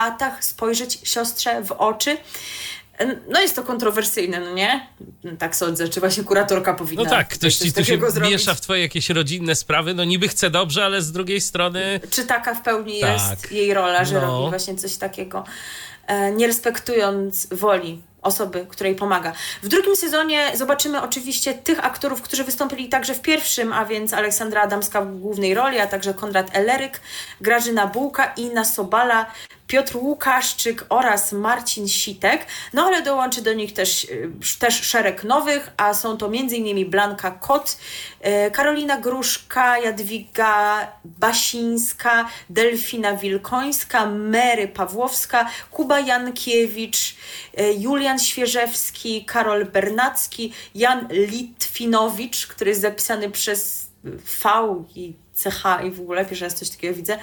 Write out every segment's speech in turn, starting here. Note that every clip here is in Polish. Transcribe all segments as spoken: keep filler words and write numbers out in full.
latach spojrzeć siostrze w oczy. No jest to kontrowersyjne, no nie? Tak sądzę, czy właśnie kuratorka powinna... No tak, ktoś ci tu się zrobić. miesza w twoje jakieś rodzinne sprawy, no niby chce dobrze, ale z drugiej strony... Czy taka w pełni tak. jest jej rola, że no. robi właśnie coś takiego, e, nie respektując woli osoby, której pomaga. W drugim sezonie zobaczymy oczywiście tych aktorów, którzy wystąpili także w pierwszym, a więc Aleksandra Adamska w głównej roli, a także Konrad Elleryk, Grażyna Bułka, Inna Sobala, Piotr Łukaszczyk oraz Marcin Sitek, no ale dołączy do nich też, też szereg nowych, a są to m.in. Blanka Kot, Karolina Gruszka, Jadwiga Basińska, Delfina Wilkońska, Mary Pawłowska, Kuba Jankiewicz, Julian Świeżewski, Karol Bernacki, Jan Litwinowicz, który jest zapisany przez V i C H i w ogóle pierwszy raz coś takiego widzę,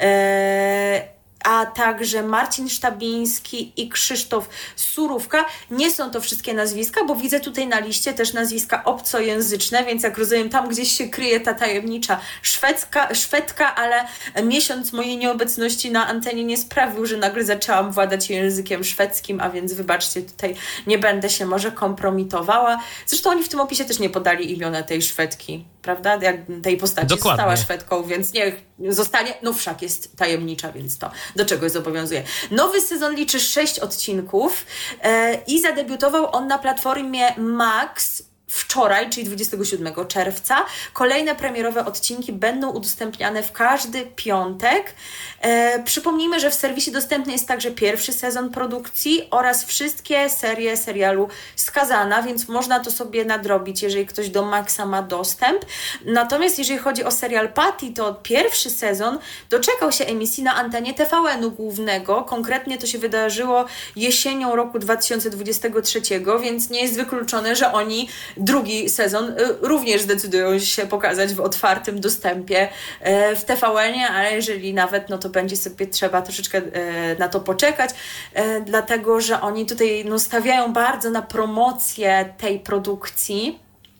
eee, a także Marcin Sztabiński i Krzysztof Surówka. Nie są to wszystkie nazwiska, bo widzę tutaj na liście też nazwiska obcojęzyczne, więc jak rozumiem, tam gdzieś się kryje ta tajemnicza szwedzka, Szwedka, ale miesiąc mojej nieobecności na antenie nie sprawił, że nagle zaczęłam władać językiem szwedzkim, a więc wybaczcie, tutaj nie będę się może kompromitowała. Zresztą oni w tym opisie też nie podali imiona tej Szwedki, prawda? Jak tej postaci Dokładnie. Została Szwedką, więc niech zostanie, no wszak jest tajemnicza, więc to do czegoś zobowiązuje. Nowy sezon liczy sześć odcinków e, i zadebiutował on na platformie Max wczoraj, czyli dwudziestego siódmego czerwca. Kolejne premierowe odcinki będą udostępniane w każdy piątek. E, przypomnijmy, że w serwisie dostępny jest także pierwszy sezon produkcji oraz wszystkie serie serialu Skazana, więc można to sobie nadrobić, jeżeli ktoś do Maxa ma dostęp. Natomiast jeżeli chodzi o serial Patty, to pierwszy sezon doczekał się emisji na antenie T V N-u głównego. Konkretnie to się wydarzyło jesienią roku dwa tysiące dwudziestego trzeciego, więc nie jest wykluczone, że oni drugi sezon również zdecydują się pokazać w otwartym dostępie w T V N-ie, ale jeżeli nawet, no to będzie sobie trzeba troszeczkę na to poczekać, dlatego że oni tutaj no, stawiają bardzo na promocję tej produkcji.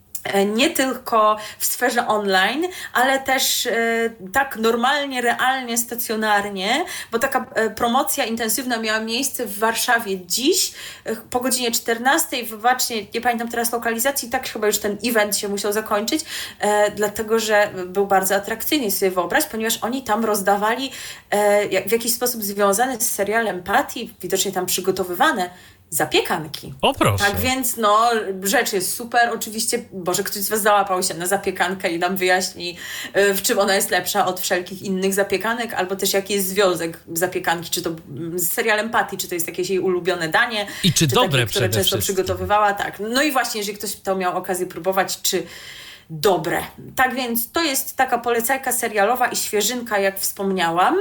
Nie tylko w sferze online, ale też e, tak normalnie, realnie, stacjonarnie, bo taka e, promocja intensywna miała miejsce w Warszawie dziś e, po godzinie czternastej. Wybaczcie, nie pamiętam teraz lokalizacji, tak chyba już ten event się musiał zakończyć, e, dlatego że był bardzo atrakcyjny, sobie wyobraź, ponieważ oni tam rozdawali e, w jakiś sposób związany z serialem Patty, widocznie tam przygotowywane zapiekanki. O proszę. Tak więc no, rzecz jest super. Oczywiście, Boże, ktoś z was załapał się na zapiekankę i nam wyjaśni, w czym ona jest lepsza od wszelkich innych zapiekanek, albo też jaki jest związek zapiekanki, czy to z serialem Patty, czy to jest jakieś jej ulubione danie. I czy, czy dobre takie, które przede często wszystkim. przygotowywała. Tak. No i właśnie, jeżeli ktoś to miał okazję próbować, czy dobre. Tak więc to jest taka polecajka serialowa i świeżynka, jak wspomniałam.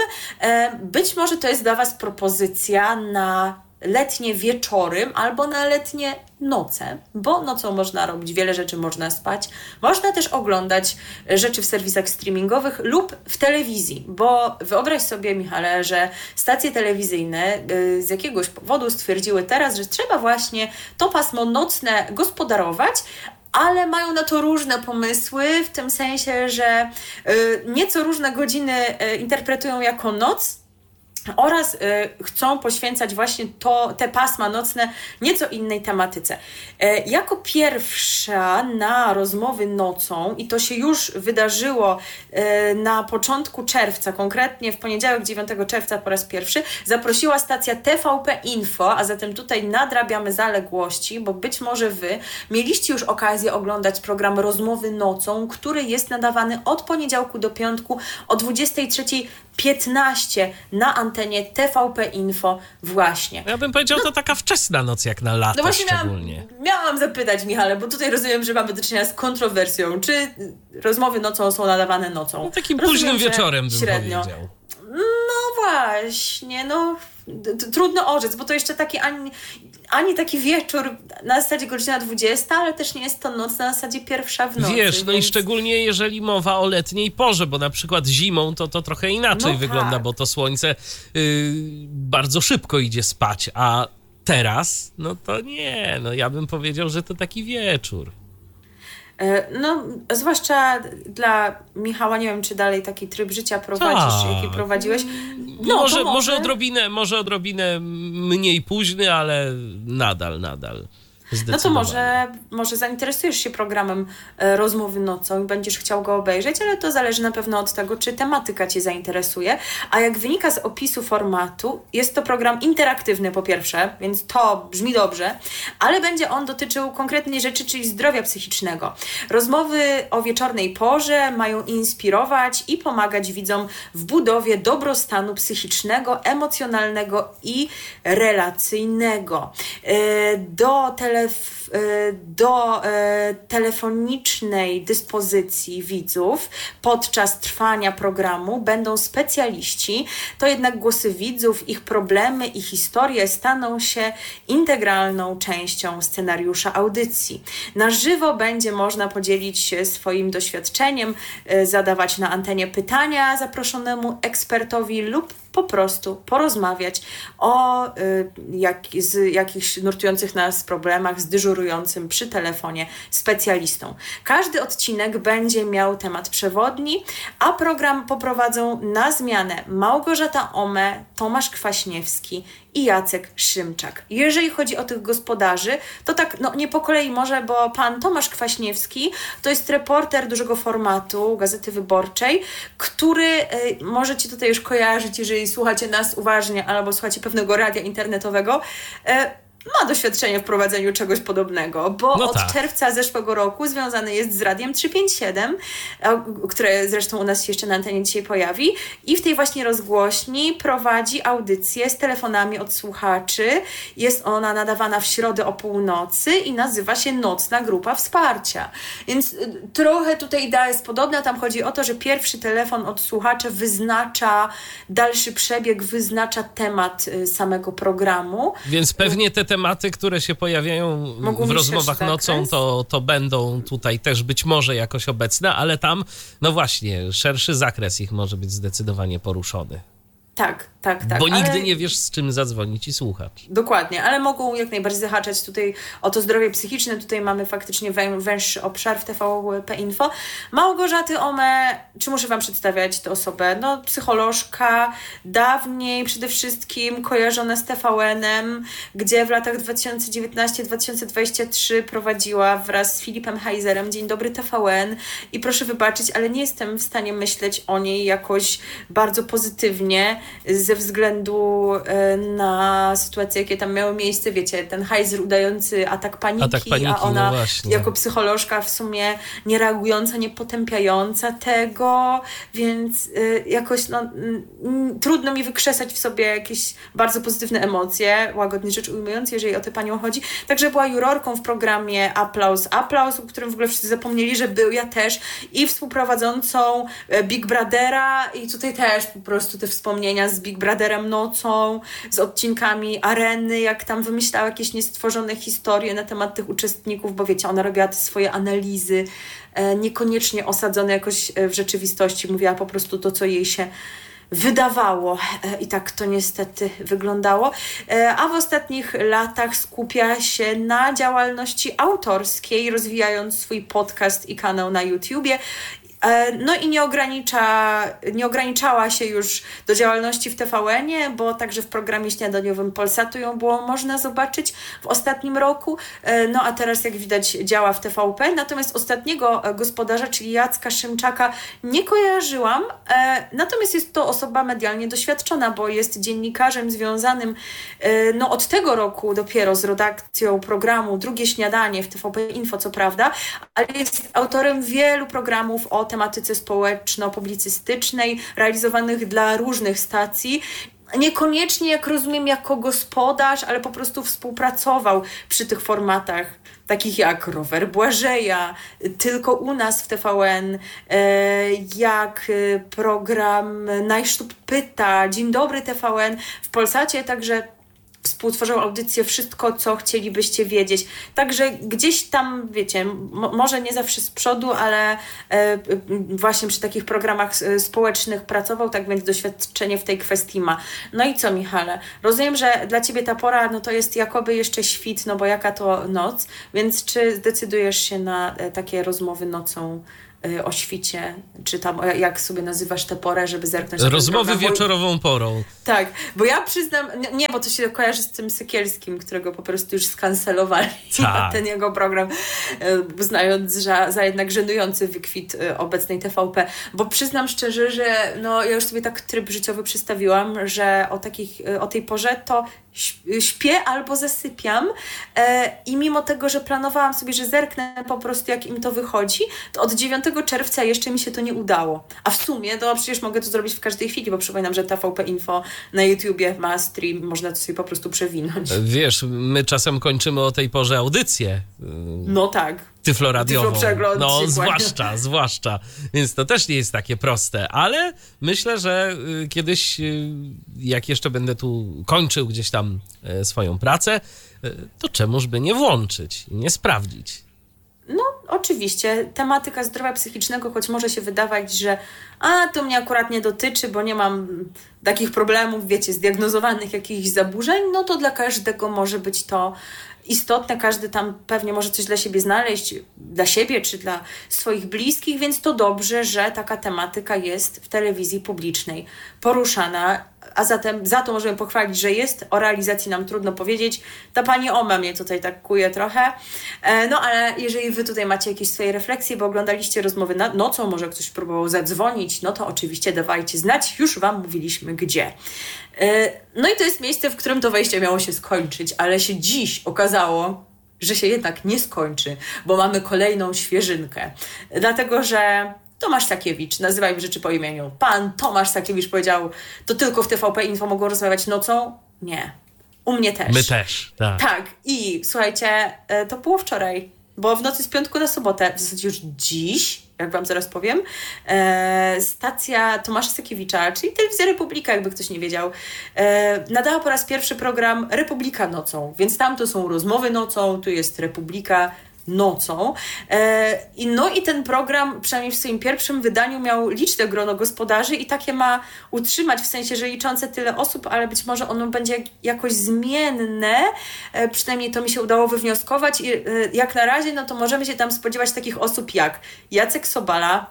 Być może to jest dla was propozycja na letnie wieczory albo na letnie noce, bo nocą można robić wiele rzeczy, można spać, można też oglądać rzeczy w serwisach streamingowych lub w telewizji, bo wyobraź sobie, Michale, że stacje telewizyjne z jakiegoś powodu stwierdziły teraz, że trzeba właśnie to pasmo nocne gospodarować, ale mają na to różne pomysły, w tym sensie, że nieco różne godziny interpretują jako noc, oraz y, chcą poświęcać właśnie to, te pasma nocne nieco innej tematyce. Y, jako pierwsza na rozmowy nocą, i to się już wydarzyło y, na początku czerwca, konkretnie w poniedziałek dziewiątego czerwca po raz pierwszy, zaprosiła stacja T V P Info, a zatem tutaj nadrabiamy zaległości, bo być może wy mieliście już okazję oglądać program Rozmowy nocą, który jest nadawany od poniedziałku do piątku o dwudziestej trzeciej piętnaście na antenie T V P Info właśnie. Ja bym powiedział, no, to taka wczesna noc jak na lato, no właśnie szczególnie. Miałam, miałam zapytać, Michale, bo tutaj rozumiem, że mamy do czynienia z kontrowersją. Czy rozmowy nocą są nadawane nocą? No, takim rozumiem, późnym wieczorem bym średnio powiedział. No właśnie, no t- trudno orzec, bo to jeszcze taki ani, ani taki wieczór na zasadzie godzina dwudziesta, ale też nie jest to noc na zasadzie pierwsza w nocy. Wiesz, no więc... i szczególnie jeżeli mowa o letniej porze, bo na przykład zimą to, to trochę inaczej No wygląda, tak. bo to słońce yy, bardzo szybko idzie spać, a teraz, no to nie, no ja bym powiedział, że to taki wieczór. No, zwłaszcza dla Michała, nie wiem, czy dalej taki tryb życia prowadzisz, Tak. jaki prowadziłeś. No, może, może... może, odrobinę, może odrobinę mniej późny, ale nadal, nadal. No to może, może zainteresujesz się programem e, Rozmowy nocą i będziesz chciał go obejrzeć, ale to zależy na pewno od tego, czy tematyka Cię zainteresuje. A jak wynika z opisu formatu, jest to program interaktywny po pierwsze, więc to brzmi dobrze, ale będzie on dotyczył konkretnej rzeczy, czyli zdrowia psychicznego. Rozmowy o wieczornej porze mają inspirować i pomagać widzom w budowie dobrostanu psychicznego, emocjonalnego i relacyjnego. E, do tele do e, telefonicznej dyspozycji widzów podczas trwania programu będą specjaliści, to jednak głosy widzów, ich problemy i historie staną się integralną częścią scenariusza audycji. Na żywo będzie można podzielić się swoim doświadczeniem, e, zadawać na antenie pytania zaproszonemu ekspertowi lub po prostu porozmawiać o y, jak, z jakichś nurtujących nas problemach z dyżurującym przy telefonie specjalistą. Każdy odcinek będzie miał temat przewodni, a program poprowadzą na zmianę Małgorzata Ome, Tomasz Kwaśniewski i Jacek Szymczak. Jeżeli chodzi o tych gospodarzy, to tak, no nie po kolei może, bo pan Tomasz Kwaśniewski to jest reporter dużego formatu Gazety Wyborczej, który y, możecie tutaj już kojarzyć, jeżeli słuchacie nas uważnie albo słuchacie pewnego radia internetowego, y, ma doświadczenie w prowadzeniu czegoś podobnego, bo no od tak. czerwca zeszłego roku związany jest z Radiem trzysta pięćdziesiąt siedem, które zresztą u nas się jeszcze na antenie dzisiaj pojawi i w tej właśnie rozgłośni prowadzi audycję z telefonami od słuchaczy. Jest ona nadawana w środę o północy i nazywa się Nocna Grupa Wsparcia. Więc trochę tutaj idea jest podobna. Tam chodzi o to, że pierwszy telefon od słuchacza wyznacza dalszy przebieg, wyznacza temat samego programu. Więc pewnie te tematy, które się pojawiają Mogą w mieć rozmowach szerszy nocą, zakres? to, to będą tutaj też być może jakoś obecne, ale tam, no właśnie, szerszy zakres ich może być zdecydowanie poruszony. Tak, tak, tak. Bo ale... nigdy nie wiesz, z czym zadzwoni ci słuchacz. Dokładnie, ale mogą jak najbardziej zahaczać tutaj o to zdrowie psychiczne. Tutaj mamy faktycznie wę- węższy obszar w T V P Info. Małgorzaty Ome, czy muszę Wam przedstawiać tę osobę? No, psycholożka, dawniej przede wszystkim kojarzona z T V N-em, gdzie w latach dwa tysiące dziewiętnasty do dwa tysiące dwudziestego trzeciego prowadziła wraz z Filipem Heizerem Dzień Dobry T V N i proszę wybaczyć, ale nie jestem w stanie myśleć o niej jakoś bardzo pozytywnie, ze względu na sytuacje, jakie tam miały miejsce, wiecie, ten Heiser udający atak paniki, atak paniki a ona no właśnie. jako psycholożka w sumie nie reagująca, nie potępiająca tego, więc y, jakoś no, y, trudno mi wykrzesać w sobie jakieś bardzo pozytywne emocje, łagodnie rzecz ujmując, jeżeli o tę panią chodzi. Także była jurorką w programie Aplauz, Aplauz, o którym w ogóle wszyscy zapomnieli, że był, ja też, i współprowadzącą Big Brothera i tutaj też po prostu te wspomnienia z Big Brotherem nocą, z odcinkami Areny, jak tam wymyślała jakieś niestworzone historie na temat tych uczestników, bo wiecie, ona robiła te swoje analizy, e, niekoniecznie osadzone jakoś w rzeczywistości, mówiła po prostu to, co jej się wydawało e, i tak to niestety wyglądało, e, a w ostatnich latach skupia się na działalności autorskiej, rozwijając swój podcast i kanał na YouTubie. No i nie ogranicza, nie ograniczała się już do działalności w T V N-ie, bo także w programie śniadaniowym Polsatu ją było można zobaczyć w ostatnim roku. No a teraz, jak widać, działa w T V P. Natomiast ostatniego gospodarza, czyli Jacka Szymczaka, nie kojarzyłam. Natomiast jest to osoba medialnie doświadczona, bo jest dziennikarzem związanym no, od tego roku dopiero z redakcją programu Drugie Śniadanie w T V P Info, co prawda, ale jest autorem wielu programów o tematyce społeczno-publicystycznej, realizowanych dla różnych stacji. Niekoniecznie, jak rozumiem, jako gospodarz, ale po prostu współpracował przy tych formatach, takich jak Rower Błażeja, Tylko u nas w T V N, jak program Najsztub Pyta, Dzień Dobry T V N w Polsacie, także współtworzą audycję Wszystko, co chcielibyście wiedzieć. Także gdzieś tam, wiecie, mo- może nie zawsze z przodu, ale e, właśnie przy takich programach e, społecznych pracował, tak więc doświadczenie w tej kwestii ma. No i co, Michale? Rozumiem, że dla ciebie ta pora, no to jest jakoby jeszcze świt, no bo jaka to noc, więc czy zdecydujesz się na e, takie rozmowy nocą o świcie, czy tam jak sobie nazywasz tę porę, żeby zerknąć na Rozmowy program, bo... wieczorową porą. Tak, bo ja przyznam, nie, bo to się kojarzy z tym Sekielskim, którego po prostu już skancelowali tak. ten jego program, uznając że za jednak żenujący wykwit obecnej T V P, bo przyznam szczerze, że no, ja już sobie tak tryb życiowy przedstawiłam, że o, takich, o tej porze to śpię albo zasypiam e, i mimo tego, że planowałam sobie, że zerknę po prostu jak im to wychodzi, to od dziewiątego czerwca jeszcze mi się to nie udało. A w sumie to przecież mogę to zrobić w każdej chwili, bo przypominam, że T V P Info na YouTubie ma stream, można to sobie po prostu przewinąć. Wiesz, my czasem kończymy o tej porze audycję. No tak. Tyfloradiową. Tyfloprzegląd, No, przykład. zwłaszcza, zwłaszcza. Więc to też nie jest takie proste, ale myślę, że y, kiedyś, y, jak jeszcze będę tu kończył gdzieś tam y, swoją pracę, y, to czemuż by nie włączyć i nie sprawdzić. No, oczywiście. Tematyka zdrowia psychicznego, choć może się wydawać, że a, to mnie akurat nie dotyczy, bo nie mam takich problemów, wiecie, zdiagnozowanych jakichś zaburzeń, no to dla każdego może być to istotne. Każdy tam pewnie może coś dla siebie znaleźć, dla siebie czy dla swoich bliskich, więc to dobrze, że taka tematyka jest w telewizji publicznej poruszana, a zatem za to możemy pochwalić, że jest. O realizacji nam trudno powiedzieć. Ta pani Oma mnie tutaj tak kuje trochę. No ale jeżeli wy tutaj macie jakieś swoje refleksje, bo oglądaliście rozmowy na nocą, może ktoś próbował zadzwonić, no to oczywiście dawajcie znać. Już wam mówiliśmy gdzie. No i to jest miejsce, w którym to wejście miało się skończyć, ale się dziś okazało, że się jednak nie skończy, bo mamy kolejną świeżynkę. Dlatego, że Tomasz Sakiewicz, nazywajmy rzeczy po imieniu. Pan Tomasz Sakiewicz powiedział, to tylko w T V P Info mogą rozmawiać nocą? Nie. U mnie też. My też, tak. Tak. I słuchajcie, to było wczoraj, bo w nocy z piątku na sobotę, w zasadzie już dziś, jak wam zaraz powiem, e, stacja Tomasza Sakiewicza, czyli Telewizja Republika, jakby ktoś nie wiedział, e, nadała po raz pierwszy program Republika nocą, więc tam to są rozmowy nocą, tu jest Republika nocą. E, i no i ten program, przynajmniej w swoim pierwszym wydaniu, miał liczne grono gospodarzy i takie ma utrzymać, w sensie, że liczące tyle osób, ale być może ono będzie jakoś zmienne, e, przynajmniej to mi się udało wywnioskować i e, jak na razie, no to możemy się tam spodziewać takich osób jak Jacek Sobala,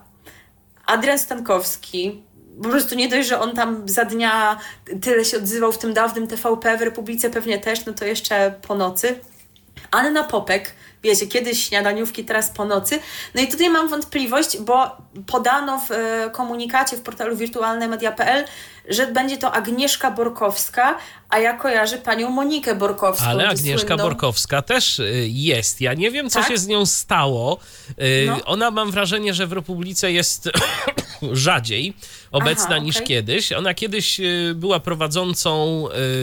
Adrian Stankowski, po prostu nie dość, że on tam za dnia tyle się odzywał w tym dawnym T V P, w Republice pewnie też, no to jeszcze po nocy. Anna Popek, wiecie, kiedyś śniadaniówki, teraz po nocy. No i tutaj mam wątpliwość, bo podano w e, komunikacie w portalu wirtualne media kropka p l, że będzie to Agnieszka Borkowska, a ja kojarzę panią Monikę Borkowską. Ale Agnieszka słynną... Borkowska też jest. Ja nie wiem, co tak? się z nią stało. No. Ona, mam wrażenie, że w Republice jest rzadziej obecna Aha, niż okay. kiedyś. Ona kiedyś była prowadzącą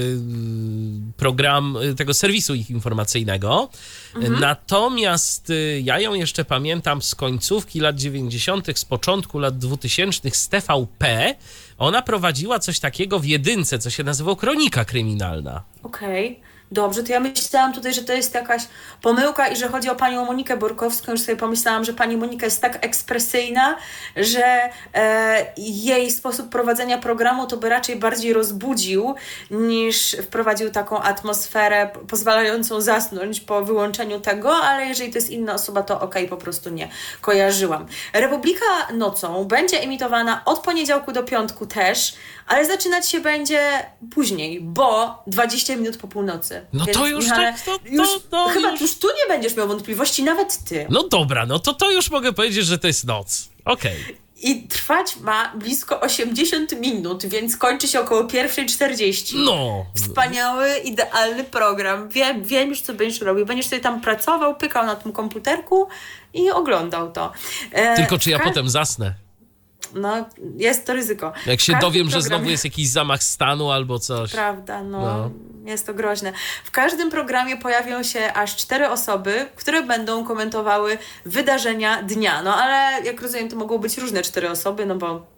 program tego serwisu ich informacyjnego. Mhm. Natomiast ja ją jeszcze pamiętam z końcówki lat dziewięćdziesiątych, z początku lat dwutysięcznych z T V P. Ona prowadziła coś takiego w jedynce, co się nazywało Kronika Kryminalna. Okej. Okay. Dobrze, to ja myślałam tutaj, że to jest jakaś pomyłka i że chodzi o panią Monikę Borkowską. Już sobie pomyślałam, że pani Monika jest tak ekspresyjna, że e, jej sposób prowadzenia programu to by raczej bardziej rozbudził, niż wprowadził taką atmosferę pozwalającą zasnąć po wyłączeniu tego, ale jeżeli to jest inna osoba, to okej, okay, po prostu nie kojarzyłam. Republika nocą będzie emitowana od poniedziałku do piątku też, ale zaczynać się będzie później, bo dwadzieścia minut po północy. No Więc, to już Michale, tak, to, to, już, to chyba już... już tu nie będziesz miał wątpliwości, nawet ty. No dobra, no to to już mogę powiedzieć, że to jest noc. Okej. Okay. I trwać ma blisko osiemdziesiąt minut, więc kończy się około pierwszej czterdzieści. No. Wspaniały, idealny program. Wiem, wiem już, co będziesz robił. Będziesz sobie tam pracował, pykał na tym komputerku i oglądał to. E, Tylko czy ja ka- potem zasnę? No, jest to ryzyko. Jak się Każdy dowiem, program... że znowu jest jakiś zamach stanu albo coś. Prawda, no, no. Jest to groźne. W każdym programie pojawią się aż cztery osoby, które będą komentowały wydarzenia dnia. No ale jak rozumiem, to mogą być różne cztery osoby, no bo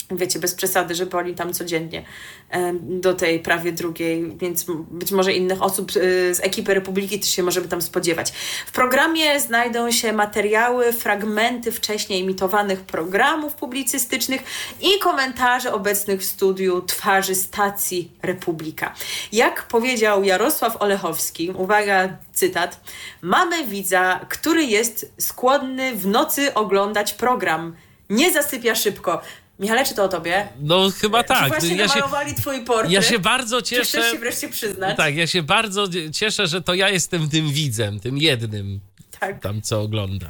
wiecie, bez przesady, żeby oni tam codziennie do tej prawie drugiej, więc być może innych osób z ekipy Republiki też się możemy tam spodziewać. W programie znajdą się materiały, fragmenty wcześniej emitowanych programów publicystycznych i komentarze obecnych w studiu twarzy stacji Republika. Jak powiedział Jarosław Olechowski, uwaga, cytat: mamy widza, który jest skłonny w nocy oglądać program. Nie zasypia szybko. Michale, czy to o tobie? No chyba Czy tak. właśnie ja namalowali się, twój portret? Ja się bardzo cieszę. Czy chcesz się wreszcie przyznać? Tak, ja się bardzo cieszę, że to ja jestem tym widzem, tym jednym. Tak. Tam, co ogląda.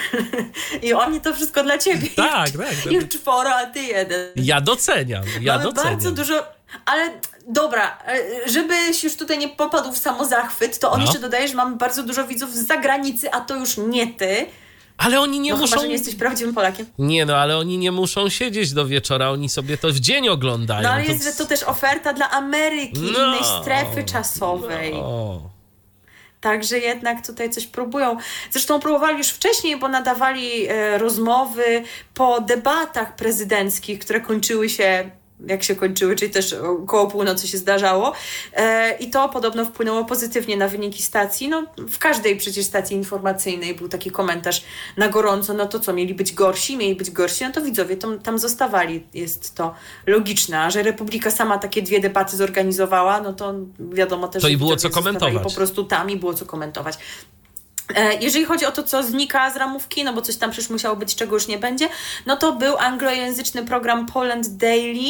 I oni to wszystko dla ciebie. Tak, tak. I czworo, a ty jeden. Ja doceniam, ja Mamy doceniam. bardzo dużo, ale dobra, żebyś już tutaj nie popadł w samozachwyt, to on no. jeszcze dodaje, że mamy bardzo dużo widzów z zagranicy, a to już nie ty. Ale oni nie no, muszą... Chyba, że nie jesteś prawdziwym Polakiem. Nie, no ale oni nie muszą siedzieć do wieczora, oni sobie to w dzień oglądają. No ale to... jest, że to też oferta dla Ameryki, no, innej strefy czasowej. No. Także jednak tutaj coś próbują. Zresztą próbowali już wcześniej, bo nadawali e, rozmowy po debatach prezydenckich, które kończyły się, jak się kończyły, czyli też koło północy się zdarzało. E, I to podobno wpłynęło pozytywnie na wyniki stacji. No, w każdej przecież stacji informacyjnej był taki komentarz na gorąco, no to co, mieli być gorsi, mieli być gorsi, no to widzowie tam, tam zostawali. Jest to logiczne. A że Republika sama takie dwie debaty zorganizowała, no to wiadomo też, to że i było co widzowie komentować. po prostu tam i było co komentować. Jeżeli chodzi o to, co znika z ramówki, no bo coś tam przecież musiało być, czego już nie będzie, no to był anglojęzyczny program Poland Daily,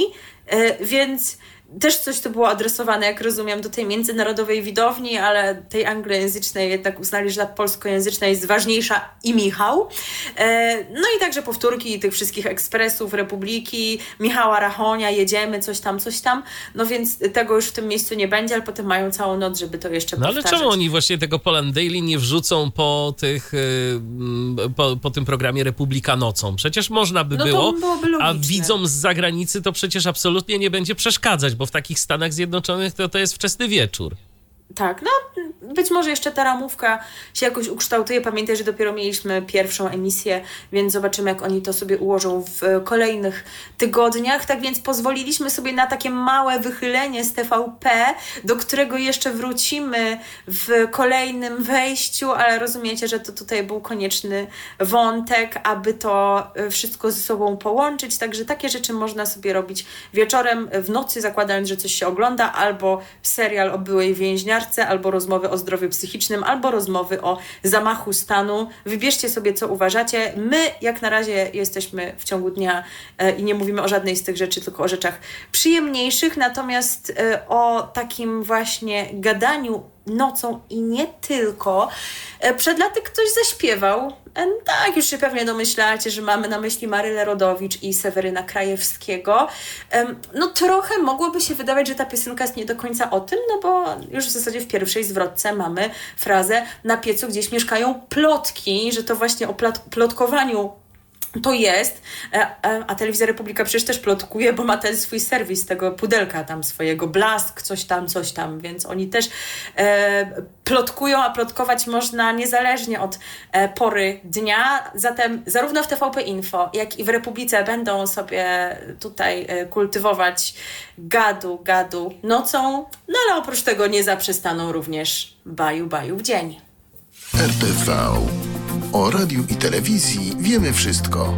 więc też coś to było adresowane, jak rozumiem, do tej międzynarodowej widowni, ale tej anglojęzycznej jednak uznali, że ta polskojęzyczna jest ważniejsza i Michał. No i także powtórki tych wszystkich ekspresów Republiki, Michała Rachonia, jedziemy, coś tam, coś tam. No więc tego już w tym miejscu nie będzie, ale potem mają całą noc, żeby to jeszcze no powtarzać. Ale czemu oni właśnie tego Poland Daily nie wrzucą po tych, po, po tym programie Republika nocą? Przecież można by no było, to byłoby logiczne. A widzom z zagranicy to przecież absolutnie nie będzie przeszkadzać, bo w takich Stanach Zjednoczonych to, to jest wczesny wieczór. Tak, no być może jeszcze ta ramówka się jakoś ukształtuje. Pamiętaj, że dopiero mieliśmy pierwszą emisję, więc zobaczymy, jak oni to sobie ułożą w kolejnych tygodniach. Tak więc pozwoliliśmy sobie na takie małe wychylenie z T V P, do którego jeszcze wrócimy w kolejnym wejściu, ale rozumiecie, że to tutaj był konieczny wątek, aby to wszystko ze sobą połączyć. Także takie rzeczy można sobie robić wieczorem, w nocy, zakładając, że coś się ogląda, albo serial o byłej więźniarce, albo rozmowy o zdrowiu psychicznym, albo rozmowy o zamachu stanu. Wybierzcie sobie, co uważacie. My jak na razie jesteśmy w ciągu dnia e, i nie mówimy o żadnej z tych rzeczy, tylko o rzeczach przyjemniejszych, natomiast e, o takim właśnie gadaniu nocą i nie tylko. E, przed laty ktoś zaśpiewał. E, tak, już się pewnie domyślacie, że mamy na myśli Marylę Rodowicz i Seweryna Krajewskiego. E, no trochę mogłoby się wydawać, że ta piosenka jest nie do końca o tym, no bo już w zasadzie w pierwszej zwrotce mamy frazę: na piecu gdzieś mieszkają plotki, że to właśnie o plot- plotkowaniu to jest, a Telewizja Republika przecież też plotkuje, bo ma ten swój serwis tego pudelka tam swojego, Blask, coś tam, coś tam, więc oni też e, plotkują, a plotkować można niezależnie od e, pory dnia. Zatem zarówno w T V P Info, jak i w Republice będą sobie tutaj e, kultywować gadu, gadu nocą, no ale oprócz tego nie zaprzestaną również baju, baju w dzień. R T V. O radiu i telewizji wiemy wszystko.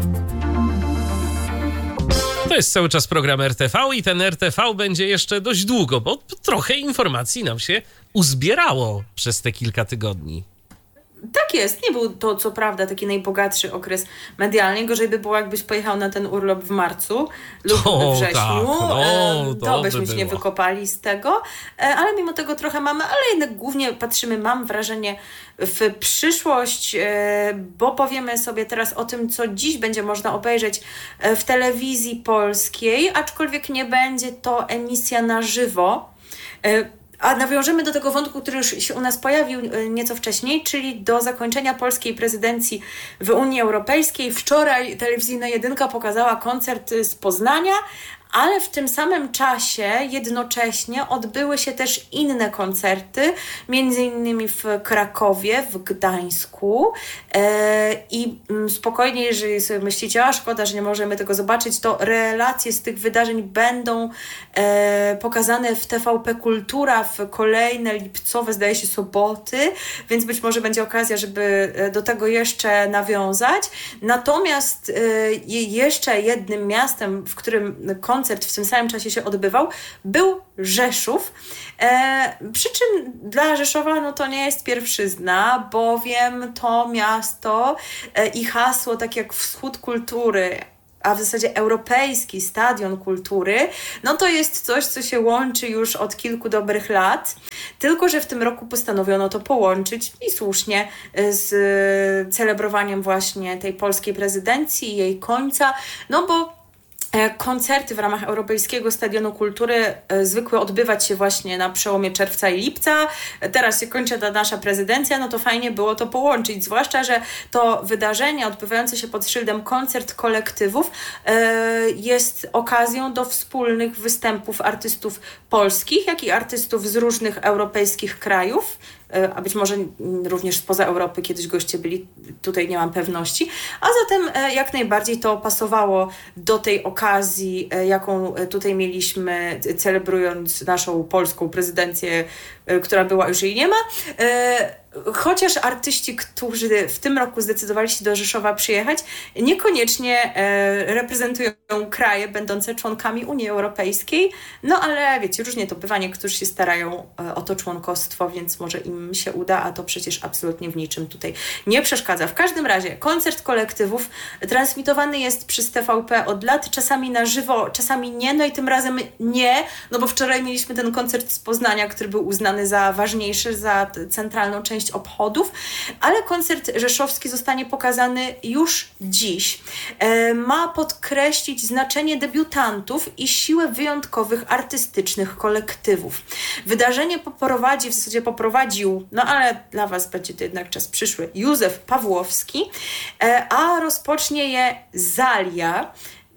To jest cały czas program R T V i ten R T V będzie jeszcze dość długo, bo trochę informacji nam się uzbierało przez te kilka tygodni. Tak jest, nie był to co prawda taki najbogatszy okres medialny, gorzej by było, jakbyś pojechał na ten urlop w marcu lub o, we wrześniu, tak, no, to, to byśmy by się nie było. wykopali z tego, ale mimo tego trochę mamy, ale jednak głównie patrzymy, mam wrażenie, w przyszłość, bo powiemy sobie teraz o tym, co dziś będzie można obejrzeć w telewizji polskiej, aczkolwiek nie będzie to emisja na żywo. A nawiążemy do tego wątku, który już się u nas pojawił nieco wcześniej, czyli do zakończenia polskiej prezydencji w Unii Europejskiej. Wczoraj telewizyjna jedynka pokazała koncert z Poznania, ale w tym samym czasie jednocześnie odbyły się też inne koncerty, między innymi w Krakowie, w Gdańsku i spokojnie, jeżeli sobie myślicie, a szkoda, że nie możemy tego zobaczyć, to relacje z tych wydarzeń będą pokazane w T V P Kultura w kolejne lipcowe, zdaje się, soboty, więc być może będzie okazja, żeby do tego jeszcze nawiązać. Natomiast jeszcze jednym miastem, w którym koncert w tym samym czasie się odbywał, był Rzeszów. E, przy czym dla Rzeszowa no to nie jest pierwszyzna, bowiem to miasto e, i hasło tak jak Wschód Kultury, a w zasadzie Europejski Stadion Kultury, no to jest coś, co się łączy już od kilku dobrych lat, tylko że w tym roku postanowiono to połączyć i słusznie z celebrowaniem właśnie tej polskiej prezydencji i jej końca, no bo koncerty w ramach Europejskiego Stadionu Kultury zwykły odbywać się właśnie na przełomie czerwca i lipca. Teraz się kończy ta nasza prezydencja, no to fajnie było to połączyć, zwłaszcza, że to wydarzenie odbywające się pod szyldem koncert kolektywów jest okazją do wspólnych występów artystów polskich, jak i artystów z różnych europejskich krajów, a być może również spoza Europy kiedyś goście byli, tutaj nie mam pewności, a zatem jak najbardziej to pasowało do tej okazji, jaką tutaj mieliśmy, celebrując naszą polską prezydencję, która była, już jej nie ma. Chociaż artyści, którzy w tym roku zdecydowali się do Rzeszowa przyjechać, niekoniecznie reprezentują kraje będące członkami Unii Europejskiej, no ale wiecie, różnie to bywa, niektórzy się starają o to członkostwo, więc może im się uda, a to przecież absolutnie w niczym tutaj nie przeszkadza. W każdym razie koncert kolektywów transmitowany jest przez T V P od lat, czasami na żywo, czasami nie, no i tym razem nie, no bo wczoraj mieliśmy ten koncert z Poznania, który był uznany za ważniejszy, za centralną część obchodów, ale koncert rzeszowski zostanie pokazany już dziś. E, ma podkreślić znaczenie debiutantów i siłę wyjątkowych artystycznych kolektywów. Wydarzenie poprowadzi, w zasadzie poprowadził, no ale dla Was będzie to jednak czas przyszły, Józef Pawłowski, e, a rozpocznie je Zalia.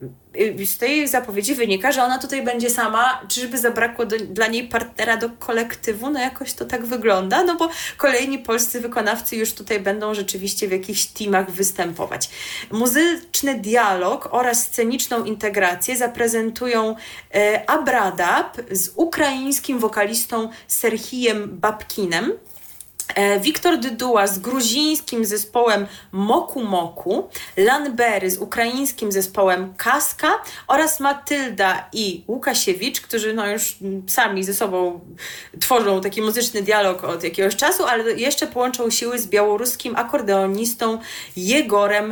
Z tej zapowiedzi wynika, że ona tutaj będzie sama, czyżby zabrakło do, dla niej partnera do kolektywu, no jakoś to tak wygląda, no bo kolejni polscy wykonawcy już tutaj będą rzeczywiście w jakichś teamach występować. Muzyczny dialog oraz sceniczną integrację zaprezentują e, Abradab z ukraińskim wokalistą Serhijem Babkinem, Wiktor Dyduła z gruzińskim zespołem Moku Moku, Lanbery z ukraińskim zespołem Kaska oraz Matylda i Łukasiewicz, którzy no już sami ze sobą tworzą taki muzyczny dialog od jakiegoś czasu, ale jeszcze połączą siły z białoruskim akordeonistą Jegorem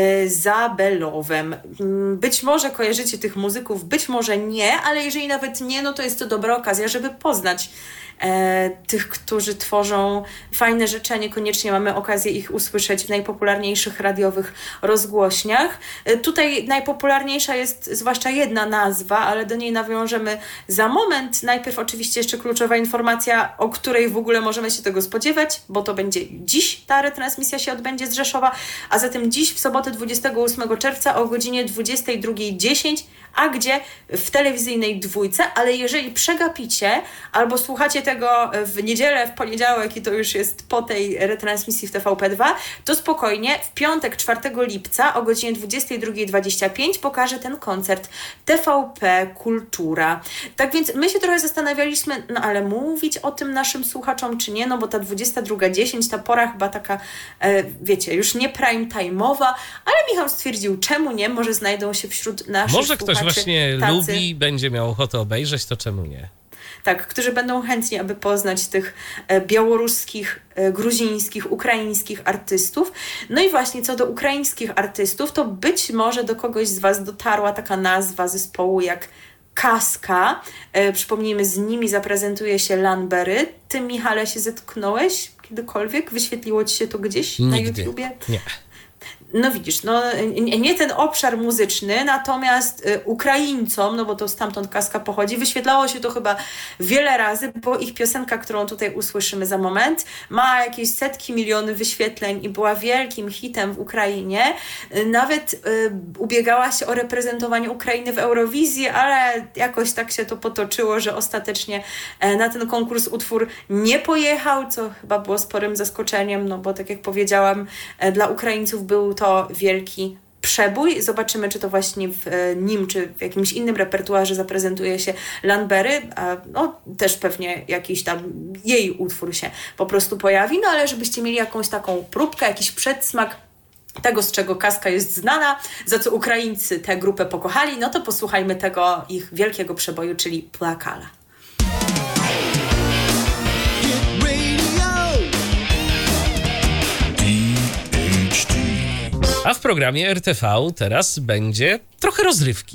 Zabelowem. Być może kojarzycie tych muzyków, być może nie, ale jeżeli nawet nie, no to jest to dobra okazja, żeby poznać E, tych, którzy tworzą fajne rzeczy, a niekoniecznie mamy okazję ich usłyszeć w najpopularniejszych radiowych rozgłośniach. E, tutaj najpopularniejsza jest zwłaszcza jedna nazwa, ale do niej nawiążemy za moment. Najpierw oczywiście jeszcze kluczowa informacja, o której w ogóle możemy się tego spodziewać, bo to będzie dziś, ta retransmisja się odbędzie z Rzeszowa, a zatem dziś w sobotę dwudziestego ósmego czerwca o godzinie dwudziestej drugiej dziesięć, a gdzie? W telewizyjnej dwójce, ale jeżeli przegapicie albo słuchacie tego w niedzielę, w poniedziałek i to już jest po tej retransmisji w T V P dwa, to spokojnie w piątek czwartego lipca o godzinie dwudziestej drugiej dwadzieścia pięć pokaże ten koncert T V P Kultura. Tak więc my się trochę zastanawialiśmy, no ale mówić o tym naszym słuchaczom czy nie, no bo ta dwudziesta druga dziesięć, ta pora chyba taka, e, wiecie, już nie prime time'owa, ale Michał stwierdził, czemu nie, może znajdą się wśród naszych Może ktoś słuchaczy właśnie tacy, lubi, będzie miał ochotę obejrzeć, to czemu nie? Tak, którzy będą chętni, aby poznać tych e, białoruskich, e, gruzińskich, ukraińskich artystów. No i właśnie co do ukraińskich artystów, to być może do kogoś z Was dotarła taka nazwa zespołu jak Kaska. E, przypomnijmy, z nimi zaprezentuje się Lanbery. Ty, Michale, się zetknąłeś kiedykolwiek? Wyświetliło Ci się to gdzieś Nigdy. na YouTubie? Nie. No widzisz, no nie nie ten obszar muzyczny, natomiast y, Ukraińcom, no bo to stamtąd Kaska pochodzi, wyświetlało się to chyba wiele razy, bo ich piosenka, którą tutaj usłyszymy za moment, ma jakieś setki miliony wyświetleń i była wielkim hitem w Ukrainie. Y, nawet y, ubiegała się o reprezentowanie Ukrainy w Eurowizji, ale jakoś tak się to potoczyło, że ostatecznie e, na ten konkurs utwór nie pojechał, co chyba było sporym zaskoczeniem, no bo tak jak powiedziałam, e, dla Ukraińców był to wielki przebój. Zobaczymy, czy to właśnie w e, nim, czy w jakimś innym repertuarze zaprezentuje się Lanbery, a no też pewnie jakiś tam jej utwór się po prostu pojawi, no ale żebyście mieli jakąś taką próbkę, jakiś przedsmak tego, z czego Kaska jest znana, za co Ukraińcy tę grupę pokochali, no to posłuchajmy tego ich wielkiego przeboju, czyli Plakala. A w programie R T V teraz będzie trochę rozrywki.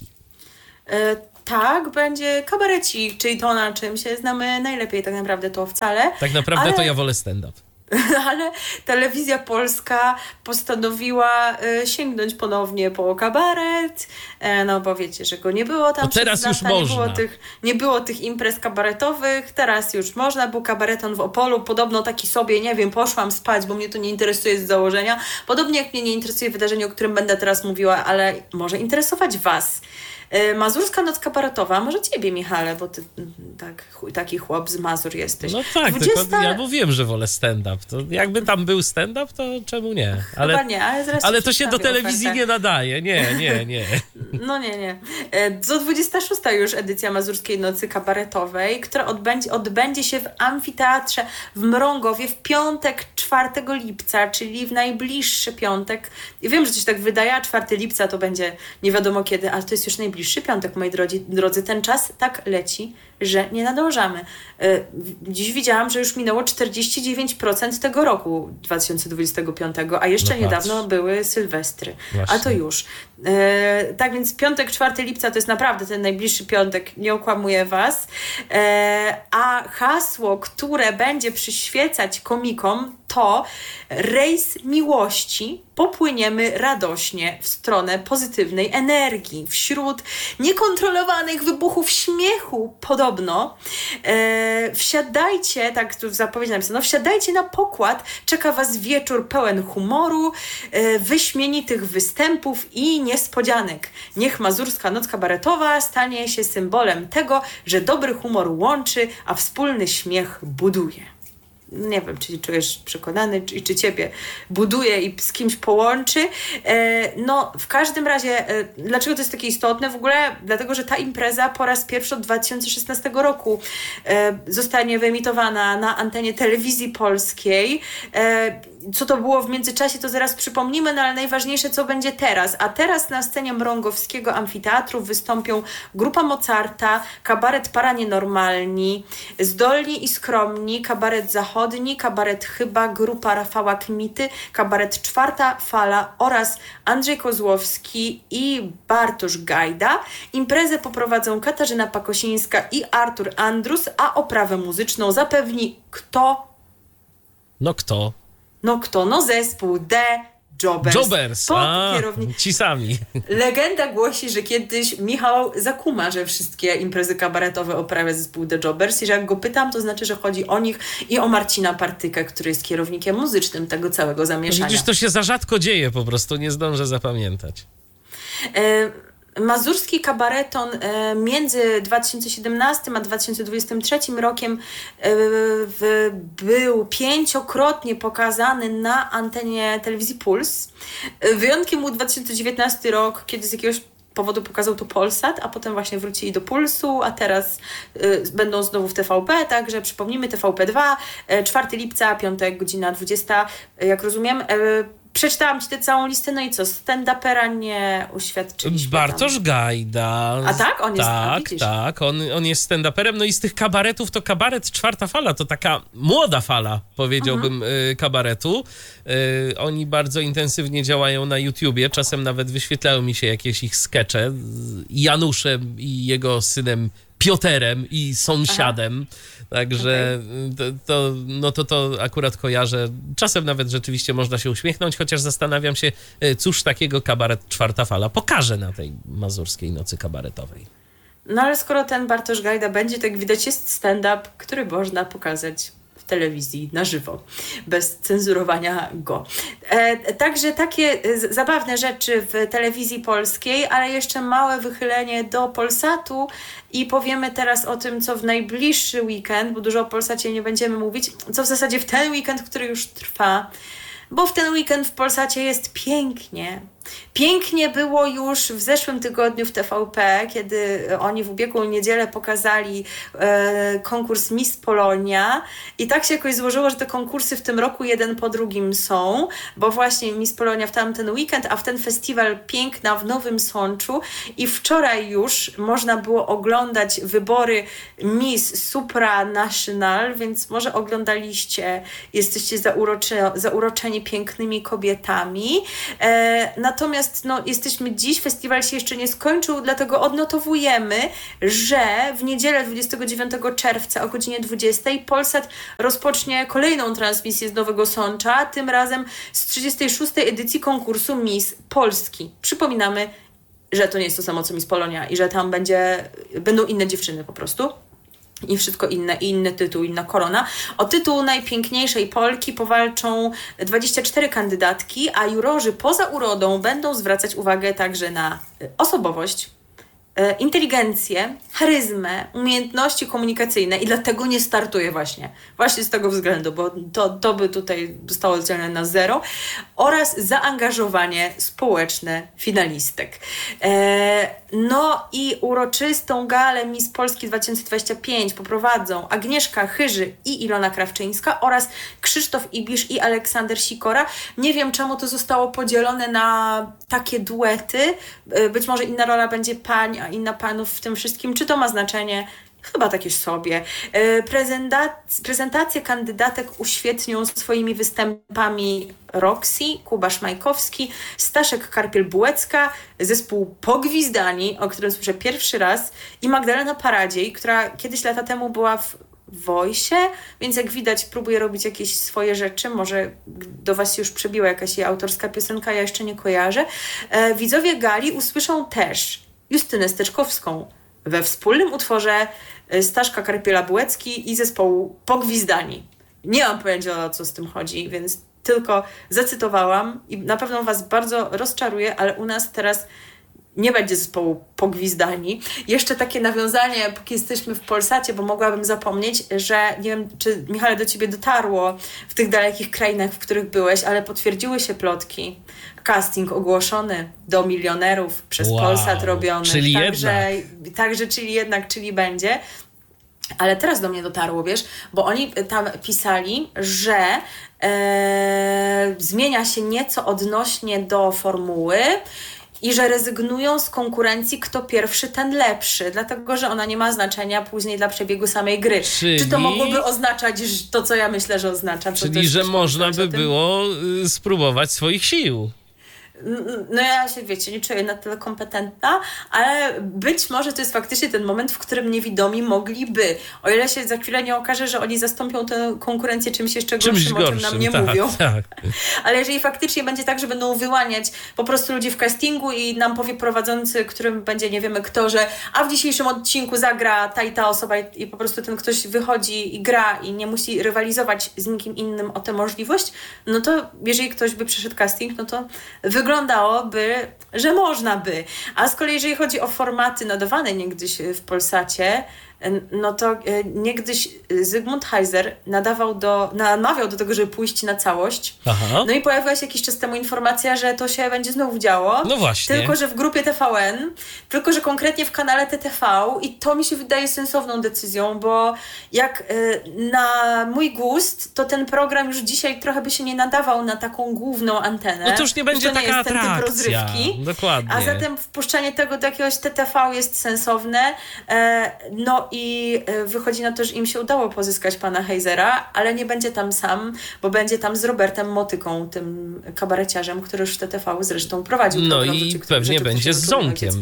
E, tak, będzie kabarecik, czyli to, na czym się znamy najlepiej, tak naprawdę to wcale. Tak naprawdę ale... to ja wolę stand-up. Ale Telewizja Polska postanowiła e, sięgnąć ponownie po kabaret, e, no bo wiecie, że go nie było tam. To teraz przez już lata, można. Nie było, tych, nie było tych imprez kabaretowych, teraz już można. Był kabareton w Opolu, podobno taki sobie, nie wiem, poszłam spać, bo mnie to nie interesuje z założenia. Podobnie jak mnie nie interesuje wydarzenie, o którym będę teraz mówiła, ale może interesować was. Mazurska Noc Kabaretowa, może ciebie, Michale, bo ty tak, taki chłop z Mazur jesteś. No tak, dwudziesta... tylko ja mówiłem, że wolę stand-up. To jakby tam był stand-up, to czemu nie? Ale, Chyba nie, ale zaraz ale to się do telewizji ofertę. nie nadaje. Nie, nie, nie. No nie, nie. Do dwudziesta szósta już edycja Mazurskiej Nocy Kabaretowej, która odbędzie, odbędzie się w amfiteatrze w Mrągowie w piątek czwartego lipca, czyli w najbliższy piątek. I wiem, że coś tak wydaje, a czwartego lipca to będzie nie wiadomo kiedy, ale to jest już najbliższy piątek, moi drodzy. drodzy. Ten czas tak leci, że nie nadążamy. Dziś widziałam, że już minęło czterdzieści dziewięć procent tego roku dwa tysiące dwudziestego piątego, a jeszcze no niedawno były Sylwestry. Właśnie. A to już. E, tak więc piątek, czwartego lipca to jest naprawdę ten najbliższy piątek, nie okłamuję was. E, a hasło, które będzie przyświecać komikom, to rejs miłości. Popłyniemy radośnie w stronę pozytywnej energii. Wśród niekontrolowanych wybuchów śmiechu podobno e, wsiadajcie, tak tu w zapowiedzi napisano, wsiadajcie na pokład, czeka was wieczór pełen humoru, e, wyśmienitych występów i niespodzianek. Niech Mazurska Noc Kabaretowa stanie się symbolem tego, że dobry humor łączy, a wspólny śmiech buduje. Nie wiem, czy czujesz przekonany, czy, czy ciebie buduje i z kimś połączy. E, no, w każdym razie, e, dlaczego to jest takie istotne? W ogóle dlatego, że ta impreza po raz pierwszy od dwa tysiące szesnastego roku e, zostanie wyemitowana na antenie Telewizji Polskiej. E, co to było w międzyczasie, to zaraz przypomnimy, no ale najważniejsze, co będzie teraz. A teraz na scenie Mrągowskiego Amfiteatru wystąpią grupa Mozarta, kabaret Paranienormalni, Zdolni i Skromni, kabaret Zachodni, kabaret Chyba, grupa Rafała Kmity, kabaret Czwarta Fala oraz Andrzej Kozłowski i Bartosz Gajda. Imprezę poprowadzą Katarzyna Pakosińska i Artur Andrus, a oprawę muzyczną zapewni kto? No kto? No kto? No zespół The Jobbers. Jobbers, Pod a, kierowni- ci sami. Legenda głosi, że kiedyś Michał zakuma, że wszystkie imprezy kabaretowe oprawia zespół The Jobbers i że jak go pytam, to znaczy, że chodzi o nich i o Marcina Partykę, który jest kierownikiem muzycznym tego całego zamieszania. Widzisz, to się za rzadko dzieje, po prostu nie zdążę zapamiętać. E- Mazurski kabareton e, między dwa tysiące siedemnastym a dwa tysiące dwudziestym trzecim rokiem e, w, był pięciokrotnie pokazany na antenie telewizji Puls. E, wyjątkiem był dwa tysiące dziewiętnasty rok, kiedy z jakiegoś powodu pokazał to Polsat, a potem właśnie wrócili do Pulsu, a teraz y, będą znowu w T V P, także przypomnijmy T V P dwa, y, czwartego lipca, piątek, godzina dwudziesta, y, jak rozumiem. Y, Przeczytałam ci tę całą listę, no i co? Stand-upera nie uświadczyliśmy. Bartosz tam. Gajda. A tak? On jest Tak, tam, widzisz? tak. On, on jest stand-uperem. No i z tych kabaretów to kabaret Czwarta Fala. To taka młoda fala, powiedziałbym, mhm. y, kabaretu. Y, oni bardzo intensywnie działają na YouTubie. Czasem nawet wyświetlają mi się jakieś ich skecze. Z Januszem i jego synem Pioterem i sąsiadem. Aha. Także okay. to, to, no to, to akurat kojarzę. Czasem nawet rzeczywiście można się uśmiechnąć, chociaż zastanawiam się, cóż takiego kabaret Czwarta Fala pokaże na tej mazurskiej nocy kabaretowej. No ale skoro ten Bartosz Gajda będzie, tak widać jest stand-up, który można pokazać w telewizji na żywo, bez cenzurowania go. E, także takie z, zabawne rzeczy w telewizji polskiej, ale jeszcze małe wychylenie do Polsatu i powiemy teraz o tym, co w najbliższy weekend, bo dużo o Polsacie nie będziemy mówić, co w zasadzie w ten weekend, który już trwa, bo w ten weekend w Polsacie jest pięknie. Pięknie było już w zeszłym tygodniu w T V P, kiedy oni w ubiegłą niedzielę pokazali e, konkurs Miss Polonia i tak się jakoś złożyło, że te konkursy w tym roku jeden po drugim są, bo właśnie Miss Polonia w tamten weekend, a w ten festiwal piękna w Nowym Sączu i wczoraj już można było oglądać wybory Miss Supranational, więc może oglądaliście, jesteście zaurocze, zauroczeni pięknymi kobietami. E, na Natomiast no, jesteśmy dziś, festiwal się jeszcze nie skończył, dlatego odnotowujemy, że w niedzielę dwudziestego dziewiątego czerwca o godzinie dwudziestej Polsat rozpocznie kolejną transmisję z Nowego Sącza, tym razem z trzydziestej szóstej edycji konkursu Miss Polski. Przypominamy, że to nie jest to samo co Miss Polonia i że tam będzie, będą inne dziewczyny po prostu. I wszystko inne, i inny tytuł, inna korona. O tytuł najpiękniejszej Polki powalczą dwadzieścia cztery kandydatki, a jurorzy poza urodą będą zwracać uwagę także na osobowość, inteligencję, charyzmę, umiejętności komunikacyjne i dlatego nie startuje właśnie. Właśnie z tego względu, bo to, to by tutaj zostało rozdzielone na zero oraz zaangażowanie społeczne finalistek. E, no i uroczystą galę Miss Polski dwa tysiące dwudziesty piąty poprowadzą Agnieszka Chyży i Ilona Krawczyńska oraz Krzysztof Ibisz i Aleksander Sikora. Nie wiem, czemu to zostało podzielone na takie duety. Być może inna rola będzie pań, a inna panów w tym wszystkim. Czy to ma znaczenie? Chyba takie sobie. Prezentac- prezentację kandydatek uświetnią swoimi występami Roxy, Kuba Szmajkowski, Staszek Karpiel-Bułecka, zespół Pogwizdani, o którym słyszę pierwszy raz, i Magdalena Paradziej, która kiedyś lata temu była w Voice, więc jak widać próbuje robić jakieś swoje rzeczy, może do Was się już przebiła jakaś jej autorska piosenka, ja jeszcze nie kojarzę. E, widzowie gali usłyszą też Justynę Steczkowską we wspólnym utworze Staszka Karpiela-Bułecki i zespołu Pogwizdani. Nie mam pojęcia, o co z tym chodzi, więc tylko zacytowałam i na pewno Was bardzo rozczaruje, ale u nas teraz nie będzie zespołu Pogwizdani. Jeszcze takie nawiązanie, póki jesteśmy w Polsacie, bo mogłabym zapomnieć, że nie wiem, czy Michale do Ciebie dotarło w tych dalekich krainach, w których byłeś, ale potwierdziły się plotki. Casting ogłoszony do milionerów przez wow, Polsat robiony. Czyli także, jednak. Także, czyli jednak, czyli będzie. Ale teraz do mnie dotarło, wiesz, bo oni tam pisali, że e, zmienia się nieco odnośnie do formuły i że rezygnują z konkurencji kto pierwszy, ten lepszy, dlatego, że ona nie ma znaczenia później dla przebiegu samej gry. Czyli... Czy to mogłoby oznaczać to, co ja myślę, że oznacza? Czyli, że można by było spróbować swoich sił. No ja się, wiecie, nie czuję na tyle kompetentna, ale być może to jest faktycznie ten moment, w którym niewidomi mogliby. O ile się za chwilę nie okaże, że oni zastąpią tę konkurencję czymś jeszcze gorszym, czymś gorszym, o czym nam nie tak, mówią. Tak. Ale jeżeli faktycznie będzie tak, że będą wyłaniać po prostu ludzi w castingu i nam powie prowadzący, którym będzie nie wiemy kto, że a w dzisiejszym odcinku zagra ta i ta osoba i, i po prostu ten ktoś wychodzi i gra i nie musi rywalizować z nikim innym o tę możliwość, no to jeżeli ktoś by przeszedł casting, no to wyglądałoby, że można by. A z kolei jeżeli chodzi o formaty nadawane niegdyś w Polsacie, no to niegdyś Zygmunt Heiser nadawał do, namawiał do tego, żeby pójść na całość. Aha. No i pojawiła się jakiś czas temu informacja, że to się będzie znowu działo. No właśnie. Tylko, że w grupie T V N, tylko, że konkretnie w kanale T T V i to mi się wydaje sensowną decyzją, bo jak na mój gust, to ten program już dzisiaj trochę by się nie nadawał na taką główną antenę. No to już nie będzie taka nie atrakcja. Rozrywki. Dokładnie. A zatem wpuszczanie tego do jakiegoś T T V jest sensowne. No i wychodzi na to, że im się udało pozyskać pana Heisera, ale nie będzie tam sam, bo będzie tam z Robertem Motyką, tym kabareciarzem, który już w T T V zresztą prowadził. No program i rzeczy, pewnie rzeczy, będzie z Ząkiem.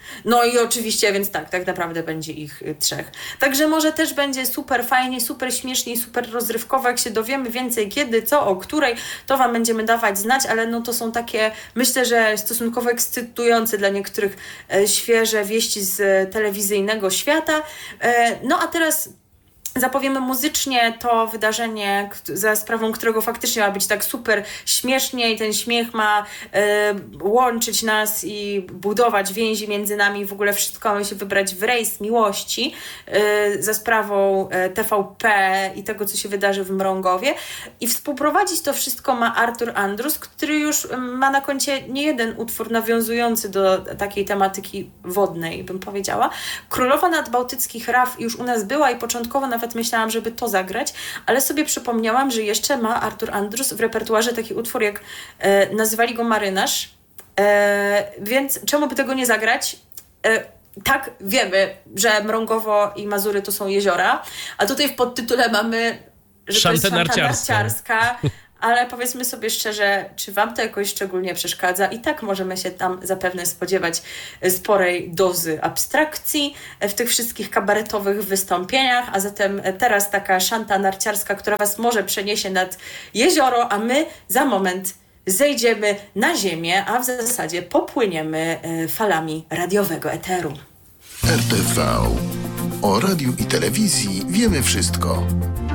No i oczywiście, więc tak, tak naprawdę będzie ich y, trzech. Także może też będzie super fajnie, super śmiesznie i super rozrywkowo, jak się dowiemy więcej kiedy, co, o której, to wam będziemy dawać znać, ale no to są takie, myślę, że stosunkowo ekscytujące dla niektórych e, świeże wieści z e, telewizyjnego świata. E, no a teraz zapowiemy muzycznie to wydarzenie, za sprawą którego faktycznie ma być tak super śmiesznie i ten śmiech ma e, łączyć nas i budować więzi między nami. W ogóle wszystko mamy się wybrać w rejs miłości e, za sprawą e, T V P i tego, co się wydarzy w Mrągowie. I współprowadzić to wszystko ma Artur Andrus, który już ma na koncie nie jeden utwór nawiązujący do takiej tematyki wodnej, bym powiedziała. Królowa Nadbałtyckich Raf już u nas była i początkowo nawet myślałam, żeby to zagrać, ale sobie przypomniałam, że jeszcze ma Artur Andrus w repertuarze taki utwór, jak e, nazywali go Marynarz, e, więc czemu by tego nie zagrać? E, tak, wiemy, że Mrągowo i Mazury to są jeziora, a tutaj w podtytule mamy, że to jest szanta narciarska. Ale powiedzmy sobie szczerze, czy wam to jakoś szczególnie przeszkadza? I tak możemy się tam zapewne spodziewać sporej dozy abstrakcji w tych wszystkich kabaretowych wystąpieniach, a zatem teraz taka szanta narciarska, która was może przeniesie nad jezioro, a my za moment zejdziemy na ziemię, a w zasadzie popłyniemy falami radiowego eteru. R T V. O radiu i telewizji wiemy wszystko.